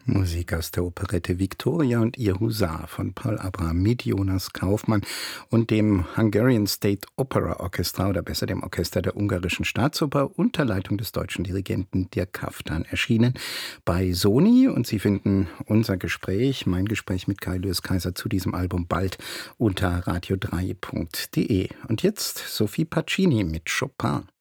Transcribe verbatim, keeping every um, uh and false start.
Musik aus der Operette Victoria und ihr Husar von Paul Abraham mit Jonas Kaufmann und dem Hungarian State Opera Orchestra oder besser dem Orchester der ungarischen Staatsoper unter Leitung des deutschen Dirigenten Dirk Kaftan erschienen bei Sony. Und Sie finden unser Gespräch, mein Gespräch mit Kai Lewis Kaiser zu diesem Album bald unter radio drei punkt de. Und jetzt Sophie Pacini mit Chopin.